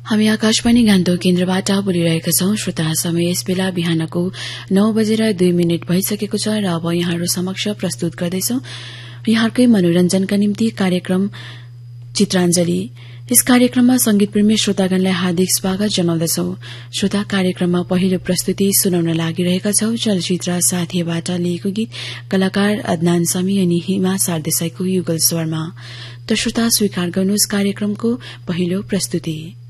हामी आकाशवाणी गान्तोक केन्द्रबाट बोलिरहेका छौं। श्रोता समय यस बेला बिहानको 9:02 भइसकेको छ र अब यहाँहरू समक्ष प्रस्तुत गर्दैछौ यहाँकै मनोरञ्जनका निम्ति कार्यक्रम चित्राञ्जली। यस कार्यक्रममा संगीत प्रेमी श्रोतागणलाई हार्दिक स्वागत जनाउँदछौ। श्रोता, कार्यक्रममा पहिलो प्रस्तुति सुनाउन लागिरहेका छौ चलचित्र साथीबाट लिएको गीत, कलाकार अदनान समी अनि हिमा सारदेसाईको युगल स्वरमा। त श्रोता, स्वीकार गर्नुहोस् कार्यक्रमको पहिलो प्रस्तुति।